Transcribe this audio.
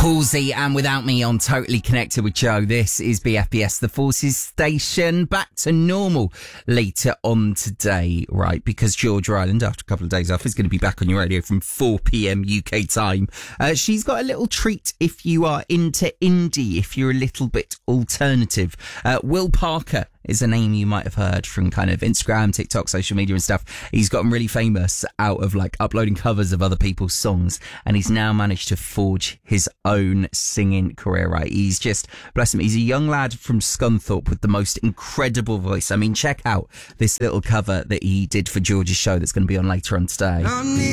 Halsey and Without Me on Totally Connected with Joe. This is BFBS, the Forces station. Back to normal later on today, right? Because Georgia Island, after a couple of days off, is going to be back on your radio from 4 p.m. UK time. She's got a little treat if you are into indie, if you're a little bit alternative. Will Parker is a name you might have heard from kind of Instagram, TikTok, social media and stuff. He's gotten really famous out of like uploading covers of other people's songs, and he's now managed to forge his own singing career, right? He's just, bless him, he's a young lad from Scunthorpe with the most incredible voice. I mean, check out this little cover that he did for George's show that's going to be on later on today.